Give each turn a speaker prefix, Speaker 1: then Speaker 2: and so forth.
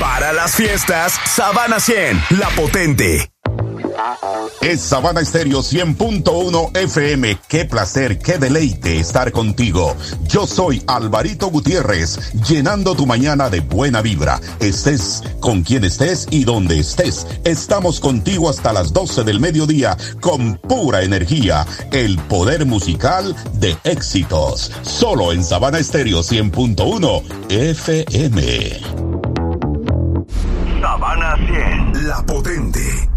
Speaker 1: Para las fiestas, Sabana 100, la potente.
Speaker 2: Es Sabana Estéreo 100.1 FM. Qué placer, qué deleite estar contigo. Yo soy Alvarito Gutiérrez, llenando tu mañana de buena vibra. Estés con quien estés y donde estés. Estamos contigo hasta las 12 del mediodía con pura energía. El poder musical de éxitos. Solo en Sabana Estéreo 100.1 FM.
Speaker 1: Sabana 100, la potente.